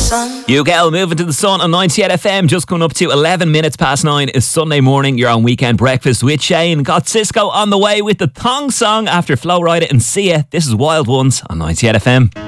sun. You get moving to the sun on 98 FM, just coming up to 11 minutes past 9 is Sunday morning. You're on Weekend Breakfast with Shane. Got Cisco on the way with the Thong song after Flo Rida and Sia. This is Wild Ones on 98 FM.